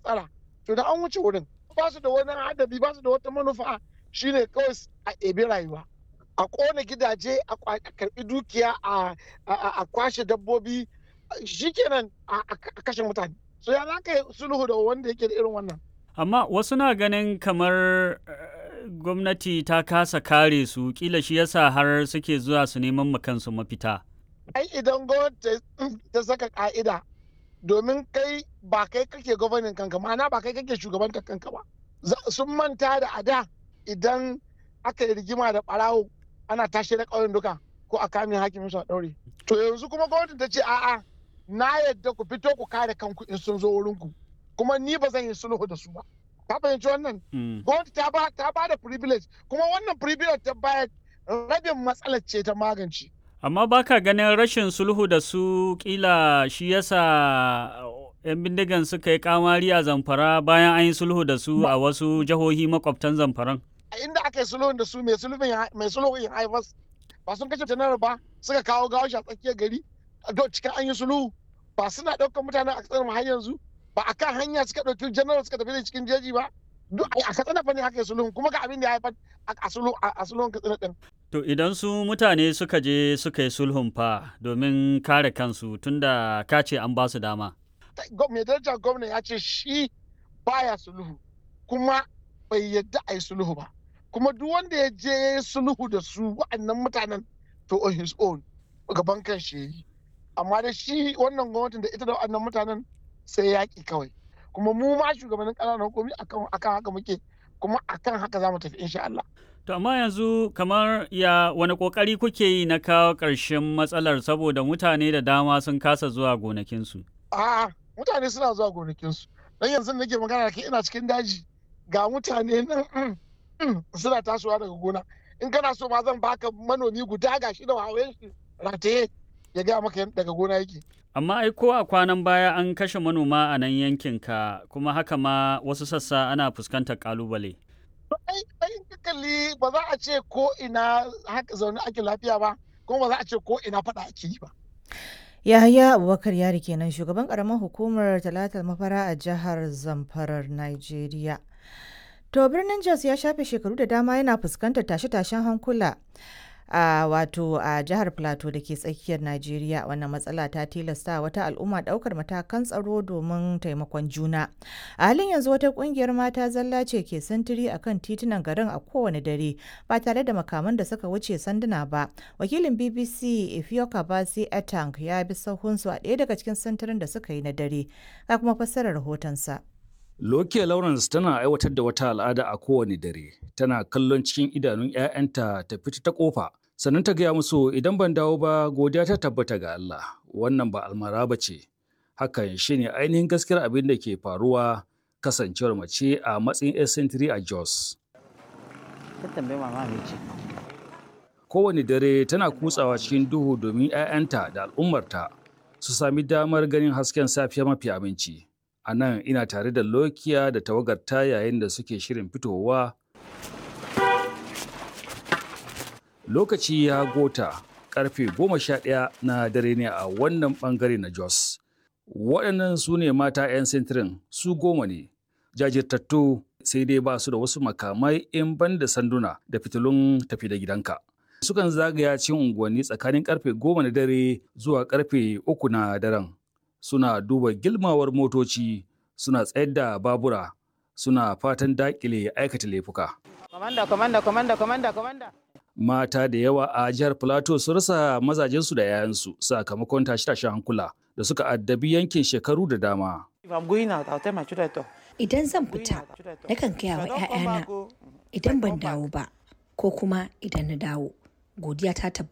matsala to da an wuce wurin. Ba su da wani hadari, ba su da wata manufa, shine kawai a ɗebi rayuwa, a ƙona gidaje, a karɓi dukiya, a kwashe dabbobi, shikenan a kashe mutane. So ya za ka yi sulhu da wanda yake da irin wannan? Amma wasu na ganin kamar gwamnati ta kasa kare su, kila shi yasa har suke zuwa su neman ma kansu mafita. Ai idan gwamnati ta saka ka'ida, domin kai ba kai kake gwamnatin kanka, ma'ana ba kai kake shugabantar kanka ba. Sun manta da a da idan aka yi rigima da ɓarawo ana tashi da ƙauyen duka ko a kamin hakimin su a ɗaure. To yanzu kuma gwamnati ta ce a'a, na yadda ku fito ku kare kanku in sun zo wurinku, kuma ni ba zan yi sulhu da su ba. Ka fahimci wannan? Gwamnati ta ba da privilege, kuma wannan privilege ta bayar rabin matsalar ce ta magance. Amma baka ganin rashin sulhu da su kila shi yasa 'yan bindigan suka yi kamari a Zamfara bayan an yi sulhu da su a wasu jihohi makwabtan Zamfaran? A inda aka yi sulhun da su mai sulhun ya haifas, ba sun kashe janar ba, suka kawo gawo shi a tsakiyar gari a cikin an yi sulhu, ba suna ɗaukar mutane a ƙasar har yanzu, ba a kan hanya suka ɗauki janar suka tafi da cikin jeji ba, duk a katsina fa ne aka yi sulhun, kuma ga abin da ya haifar a sulhun katsina ɗin. To idan su mutane suka je suka yi sulhun fa domin kare kansu tunda ka ce an ba su dama. Mai darajar gwamna ya ce shi baya sulhu, kuma bai yadda a yi sulhu ba, kuma duk wanda ya je ya yi sulhu da su wa'annan mutanen to on his own gaban kan shi yi. Amma da shi wannan gwamnatin da ita da wa'annan mutanen sai yaƙi kawai, kuma mu ma shugabannin ƙananan hukumi akan haka muke, kuma akan haka za mu tafi insha Allah. To amma yanzu kamar wani ƙoƙari kuke yi na kawo ƙarshen matsalar saboda mutane da dama sun kasa zuwa gonakinsu? A'a, mutane suna zuwa gonakinsu. Dan yanzu nake magana da kai ina cikin daji, ga mutane nan suna tasowa daga gona. In kana so ma zan baka manomi guda gashi da wawayen shi rataye ya gaya maka daga gona yake. Amma ai ko a kwanan baya an kashe manoma a nan yankinka, kuma haka ma wasu sassa ana fuskantar ƙalubale. Ai kalli ba za a ce ko ina haka zaune ake lafiya ba, kuma ba za a ce ko ina faɗa ake yi ba. Yahaya Abubakar Yari kenan, shugaban karamar hukumar Talatal Mafara a jihar Zamfarar Najeriya. To birnin Jos ya shafe shekaru da dama yana fuskantar tashe-tashen hankula a jihar Plateau da ke tsakiyar Najeriya. Wannan matsala ta tilasta wata al'umma daukar matakan tsaro domin taimakon juna. A halin yanzu wata kungiyar mata zalla ce ke sintiri akan titunan garin a kowane dare ba tare da makaman da suka wuce sanduna ba. Wakilin BBC Ifyoka Basi Etang ya bi sahunsu a ɗaya daga cikin sintirin da suka yi na dare. Ga kuma fassarar rahotonsa. Lokiya Lawrence tana aiwatar da wata al'ada a kowane dare. Tana kallon cikin idanun 'ya'yanta ta fita ta kofa. Sannan ta gaya musu idan ban dawo ba godiya ta tabbata ga Allah. Wannan ba almara ba ce. Hakan shine ainihin gaskiyar abin da ke faruwa kasancewar mace a matsayin 'yar sentiri a Jos. Kowane dare tana kutsawa cikin duhu domin 'ya'yanta da al'ummarta su sami damar ganin hasken safiya mafi aminci. A nan ina tare da Lokiya da tawagarta yayin da suke shirin fitowa. Lokaci ya gota karfe 11 na dare ne a wannan bangare na Jos. Waɗannan su ne mata 'yan sintirin, su 10 ne. Jajirtattu sai dai ba su da wasu makamai in ban da sanduna da fitilun tafi da gidanka. Sukan zagaya cikin unguwanni tsakanin karfe 10 na dare zuwa karfe 3 na daren. Suna duba gilmawar motoci, suna tsayar da babura, suna fatan dakile aikata laifuka. Komanda. Mata da yawa a jihar Plateau sun rasa mazajensu da 'ya'yansu sakamakon tashe-tashen hankula da suka addabi yankin shekaru da dama. Idan zan fita, nakan gaya wa 'ya'yana idan ban dawo ba, ko kuma idan na dawo, godiya ta tabbata